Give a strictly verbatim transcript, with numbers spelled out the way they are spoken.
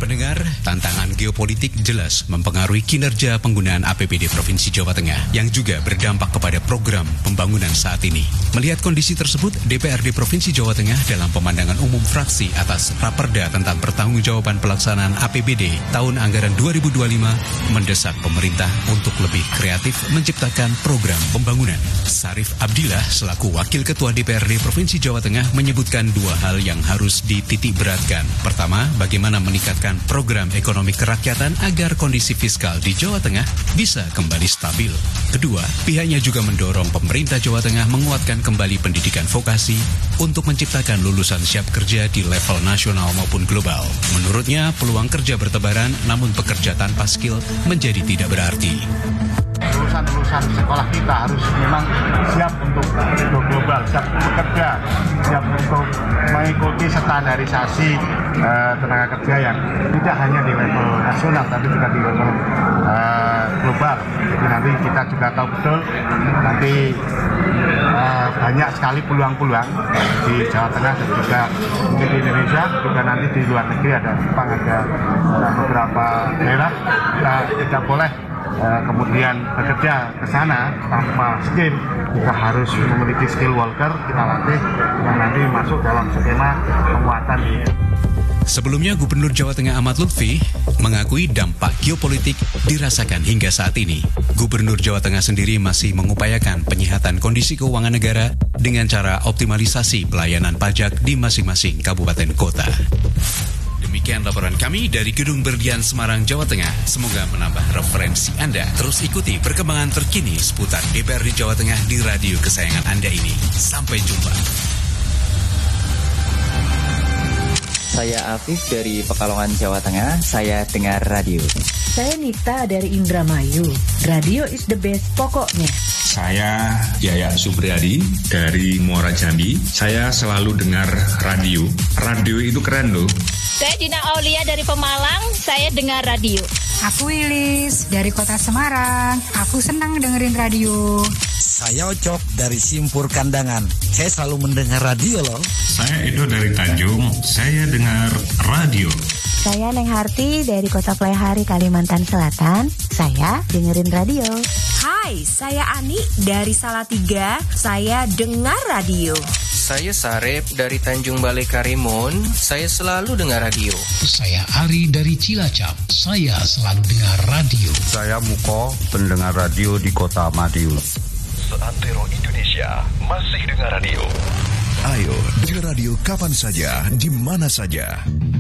Pendengar, tantangan geopolitik jelas mempengaruhi kinerja penggunaan A P B D Provinsi Jawa Tengah yang juga berdampak kepada program pembangunan saat ini. Melihat kondisi tersebut, D P R D Provinsi Jawa Tengah dalam pemandangan umum fraksi atas Raperda tentang pertanggungjawaban pelaksanaan A P B D tahun anggaran dua ribu dua puluh lima mendesak pemerintah untuk lebih kreatif menciptakan program pembangunan. Sarif Abdillah selaku Wakil Ketua D P R D Provinsi Jawa Tengah menyebutkan dua hal yang harus dititik beratkan. Pertama, bagaimana meningkatkan program ekonomi kerakyatan agar kondisi fiskal di Jawa Tengah bisa kembali stabil. Kedua, pihaknya juga mendorong pemerintah Jawa Tengah menguatkan kembali pendidikan vokasi untuk menciptakan lulusan siap kerja di level nasional maupun global. Menurutnya, peluang kerja bertebaran namun pekerja tanpa skill menjadi tidak berarti. Lulusan-lulusan sekolah kita harus memang siap untuk untuk global, siap bekerja, siap untuk mengikuti standarisasi uh, tenaga kerja yang tidak hanya di level nasional tapi juga di level uh, global. Jadi nanti kita juga tahu betul nanti uh, banyak sekali peluang-peluang di Jawa Tengah dan juga mungkin di Indonesia, juga nanti di luar negeri ada Jepang, ada uh, beberapa daerah. Kita tidak boleh Uh, kemudian bekerja ke sana tanpa skill. Kita harus memiliki skill worker, kita latih yang nanti masuk dalam skema penguatan. Sebelumnya, Gubernur Jawa Tengah Ahmad Lutfi mengakui dampak geopolitik dirasakan hingga saat ini. Gubernur Jawa Tengah sendiri masih mengupayakan penyihatan kondisi keuangan negara dengan cara optimalisasi pelayanan pajak di masing-masing kabupaten kota. Demikian laporan kami dari Gedung Berlian Semarang, Jawa Tengah. Semoga menambah referensi Anda. Terus ikuti perkembangan terkini seputar D P R D Jawa Tengah di radio kesayangan Anda ini. Sampai jumpa. Saya Afif dari Pekalongan, Jawa Tengah. Saya dengar radio. Saya Nita dari Indramayu. Radio is the best pokoknya. Saya Yaya Supriyadi dari Muara Jambi. Saya selalu dengar radio. Radio itu keren loh. Saya Dina Aulia dari Pemalang, saya dengar radio. Aku Wilis dari Kota Semarang, aku senang dengerin radio. Saya Ocok dari Simpur Kandangan, saya selalu mendengar radio loh. Saya Edo dari Tanjung, saya dengar radio. Saya Neng Harti dari Kota Playhari, Kalimantan Selatan, saya dengerin radio. Hai, saya Ani dari Salatiga, saya dengar radio. Saya Sarep dari Tanjung Balai Karimun, saya selalu dengar radio. Saya Ari dari Cilacap, saya selalu dengar radio. Saya Muko, pendengar radio di Kota Madiun. Seantero Indonesia masih dengar radio. Ayo, dengar radio kapan saja, di mana saja.